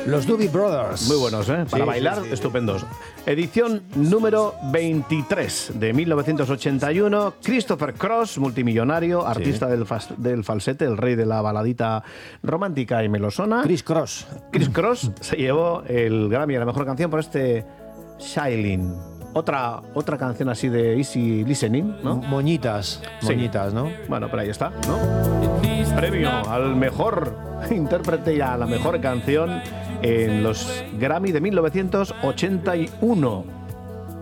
Los Doobie Brothers. Muy buenos, ¿eh? Para bailar, estupendos. Edición número 23 de 1981. Christopher Cross, multimillonario, artista del falsete, el rey de la baladita romántica y melosona. Chris Cross. Chris Cross se llevó el Grammy a la mejor canción por este Shailene. Otra canción así de easy listening, ¿no? Moñitas, ¿no? Bueno, pero ahí está, ¿no? Premio al mejor intérprete y a la mejor canción en los Grammy de 1981.